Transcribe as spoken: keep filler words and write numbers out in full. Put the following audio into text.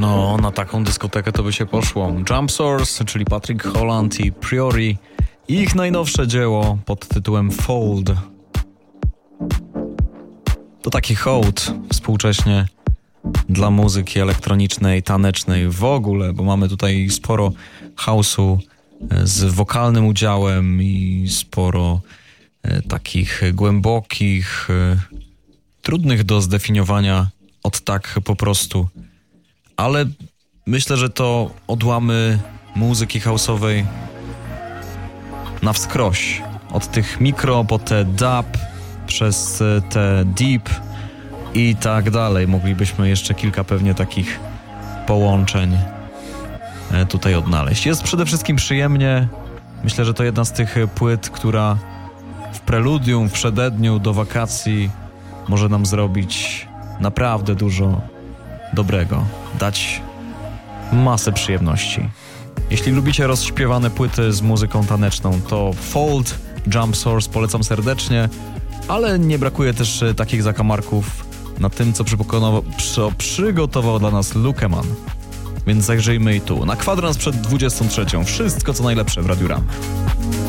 No, na taką dyskotekę to by się poszło. Jump Source, czyli Patrick Holland i Priori. Ich najnowsze dzieło pod tytułem Fold. To taki hołd współcześnie dla muzyki elektronicznej, tanecznej w ogóle, bo mamy tutaj sporo house'u z wokalnym udziałem i sporo e, takich głębokich, e, trudnych do zdefiniowania od tak po prostu. Ale myślę, że to odłamy muzyki house'owej na wskroś. Od tych mikro po te dub, przez te deep i tak dalej. Moglibyśmy jeszcze kilka pewnie takich połączeń tutaj odnaleźć. Jest przede wszystkim przyjemnie. Myślę, że to jedna z tych płyt, która w preludium, w przededniu do wakacji może nam zrobić naprawdę dużo dobrego. Dać masę przyjemności. Jeśli lubicie rozśpiewane płyty z muzyką taneczną, to Fold, Jump Source polecam serdecznie, ale nie brakuje też takich zakamarków na tym, co, co przygotował dla nas Lukeman. Więc zajrzyjmy i tu. Na kwadrans przed dwudziestą trzecią. Wszystko co najlepsze w Radiu Ram.